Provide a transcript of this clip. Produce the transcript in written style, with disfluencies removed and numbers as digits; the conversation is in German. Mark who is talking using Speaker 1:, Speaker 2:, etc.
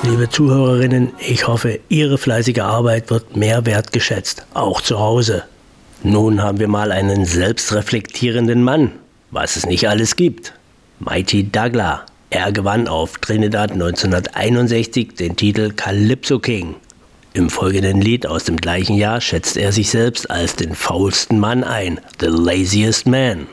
Speaker 1: Liebe Zuhörerinnen, ich hoffe, Ihre fleißige Arbeit wird mehr wertgeschätzt, auch zu Hause. Nun haben wir mal einen selbstreflektierenden Mann, was es nicht alles gibt. Mighty Douglas. Er gewann auf Trinidad 1961 den Titel Calypso King. Im folgenden Lied aus dem gleichen Jahr schätzt er sich selbst als den faulsten Mann ein, The Laziest Man.